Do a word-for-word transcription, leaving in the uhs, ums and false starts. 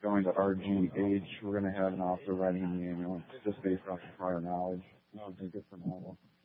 going to R G H. We're going to have an officer riding in the ambulance just based off of prior knowledge. That would be good for normal.